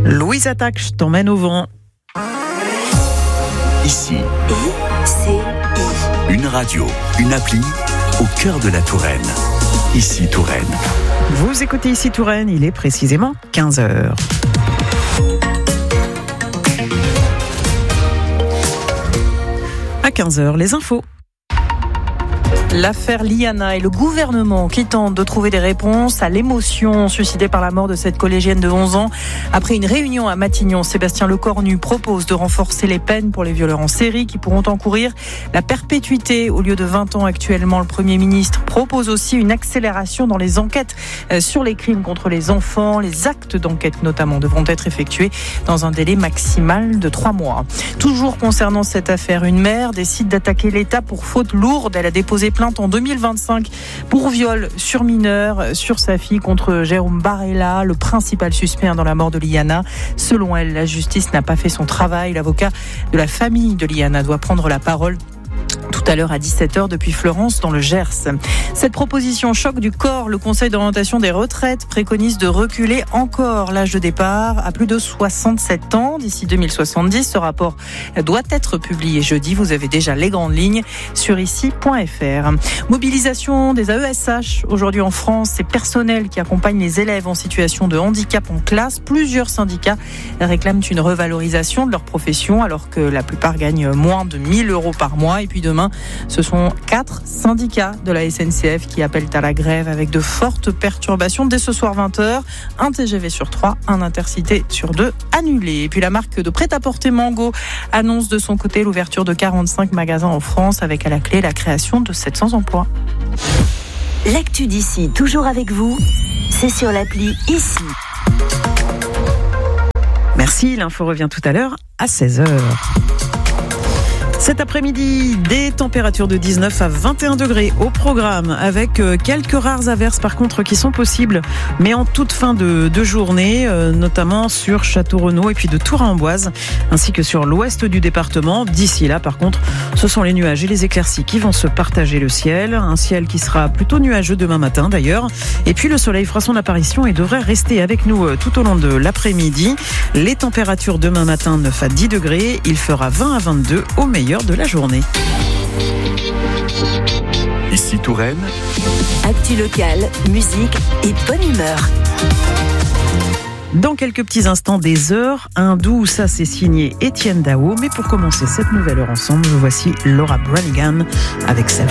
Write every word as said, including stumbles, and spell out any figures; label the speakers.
Speaker 1: Louise Attaque, je t'emmène au vent.
Speaker 2: Ici,
Speaker 3: I C I.
Speaker 2: une radio, une appli au cœur de la Touraine. Ici Touraine.
Speaker 1: Vous écoutez Ici Touraine, il est précisément quinze heures. À quinze heures, les infos.
Speaker 4: L'affaire Liana et le gouvernement qui tente de trouver des réponses à l'émotion suscitée par la mort de cette collégienne de onze ans. Après une réunion à Matignon, Sébastien Lecornu propose de renforcer les peines pour les violeurs en série qui pourront encourir la perpétuité au lieu de vingt ans actuellement. Le Premier ministre propose aussi une accélération dans les enquêtes sur les crimes contre les enfants. Les actes d'enquête notamment devront être effectués dans un délai maximal de trois mois. Toujours concernant cette affaire, une mère décide d'attaquer l'État pour faute lourde. Elle a déposé plainte en deux mille vingt-cinq pour viol sur mineur sur sa fille contre Jérôme Barella, le principal suspect dans la mort de Liana. Selon elle, la justice n'a pas fait son travail. L'avocat de la famille de Liana doit prendre la parole tout à l'heure à dix-sept heures depuis Florence dans le Gers. Cette proposition choc du corps. Le Conseil d'orientation des retraites préconise de reculer encore l'âge de départ à plus de soixante-sept ans d'ici deux mille soixante-dix. Ce rapport doit être publié jeudi. Vous avez déjà les grandes lignes sur ici point f r. Mobilisation des A E S H aujourd'hui en France. Ces personnels qui accompagnent les élèves en situation de handicap en classe. Plusieurs syndicats réclament une revalorisation de leur profession alors que la plupart gagnent moins de mille euros par mois. Et puis demain, ce sont quatre syndicats de la S N C F qui appellent à la grève avec de fortes perturbations. Dès ce soir vingt heures, un T G V sur trois, un Intercité sur deux annulé. Et puis la marque de prêt-à-porter Mango annonce de son côté l'ouverture de quarante-cinq magasins en France avec à la clé la création de sept cents emplois.
Speaker 3: L'actu d'ici, toujours avec vous, c'est sur l'appli Ici.
Speaker 1: Merci, l'info revient tout à l'heure à seize heures. Cet après-midi, des températures de dix-neuf à vingt et un degrés au programme, avec quelques rares averses par contre qui sont possibles, mais en toute fin de, de journée, euh, notamment sur Château-Renaud et puis de Tours-en-Amboise, ainsi que sur l'ouest du département. D'ici là, par contre, ce sont les nuages et les éclaircies qui vont se partager le ciel. Un ciel qui sera plutôt nuageux demain matin d'ailleurs. Et puis le soleil fera son apparition et devrait rester avec nous tout au long de l'après-midi. Les températures demain matin, neuf à dix degrés. Il fera vingt à vingt-deux au meilleur de la journée.
Speaker 2: Ici Touraine.
Speaker 3: Actu locale, musique et bonne humeur.
Speaker 1: Dans quelques petits instants, des heures, un doux, ça c'est signé Étienne Dao. Mais pour commencer cette nouvelle heure ensemble, voici Laura Branigan avec sa